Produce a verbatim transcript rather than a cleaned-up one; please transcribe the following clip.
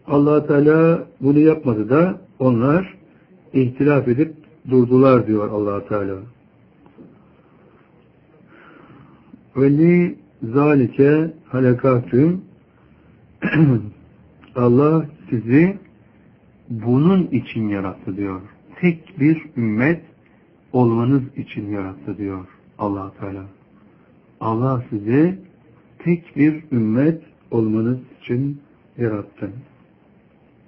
Allah Teala bunu yapmadı da onlar ihtilaf edip durdular diyor Allah Teala. Ve li zalike halakatüm Allah sizi bunun için yarattı diyor. Tek bir ümmet olmanız için yarattı diyor Allah Teala. Allah sizi tek bir ümmet olmanız için yarattı.